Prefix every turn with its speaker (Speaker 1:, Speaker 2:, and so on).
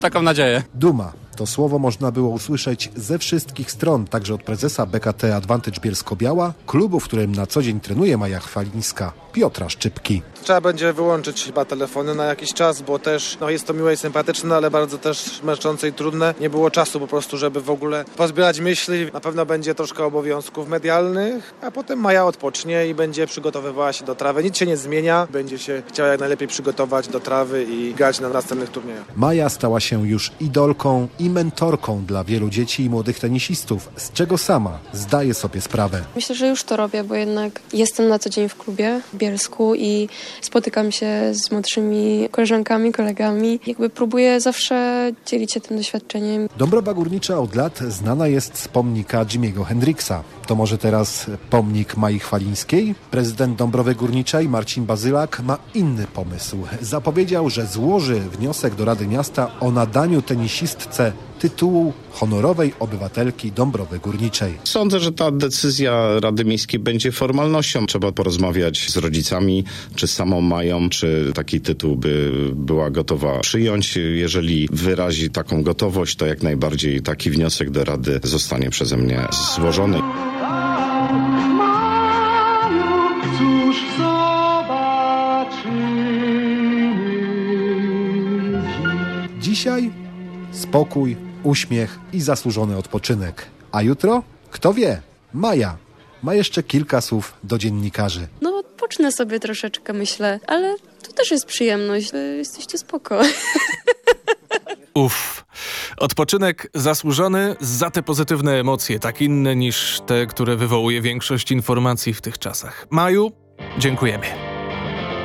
Speaker 1: taką nadzieję.
Speaker 2: Duma. To słowo można było usłyszeć ze wszystkich stron, także od prezesa BKT Advantage Bielsko-Biała, klubu, w którym na co dzień trenuje Maja Chwalińska, Piotra Szczypki.
Speaker 3: Trzeba będzie wyłączyć chyba telefony na jakiś czas, bo też jest to miłe i sympatyczne, ale bardzo też męczące i trudne. Nie było czasu po prostu, żeby w ogóle pozbierać myśli. Na pewno będzie troszkę obowiązków medialnych, a potem Maja odpocznie i będzie przygotowywała się do trawy. Nic się nie zmienia, będzie się chciała jak najlepiej przygotować do trawy i grać na następnych turniejach.
Speaker 2: Maja stała się już idolką i mentorką dla wielu dzieci i młodych tenisistów, z czego sama zdaje sobie sprawę.
Speaker 4: Myślę, że już to robię, bo jednak jestem na co dzień w klubie w Bielsku i spotykam się z młodszymi koleżankami, kolegami. Jakby próbuję zawsze dzielić się tym doświadczeniem.
Speaker 2: Dąbrowa Górnicza od lat znana jest z pomnika Jimiego Hendricksa. To może teraz pomnik Mai Chwalińskiej? Prezydent Dąbrowy Górniczej Marcin Bazylak ma inny pomysł. Zapowiedział, że złoży wniosek do Rady Miasta o nadaniu tenisistce tytułu honorowej obywatelki Dąbrowy Górniczej.
Speaker 5: Sądzę, że ta decyzja Rady Miejskiej będzie formalnością. Trzeba porozmawiać z rodzicami, czy z samą Mają, czy taki tytuł by była gotowa przyjąć. Jeżeli wyrazi taką gotowość, to jak najbardziej taki wniosek do Rady zostanie przeze mnie złożony.
Speaker 2: Dzisiaj spokój, uśmiech i zasłużony odpoczynek. A jutro? Kto wie? Maja ma jeszcze kilka słów do dziennikarzy.
Speaker 4: No odpocznę sobie troszeczkę, myślę, ale to też jest przyjemność. Wy jesteście spoko.
Speaker 6: Odpoczynek zasłużony za te pozytywne emocje, tak inne niż te, które wywołuje większość informacji w tych czasach. Maju, dziękujemy.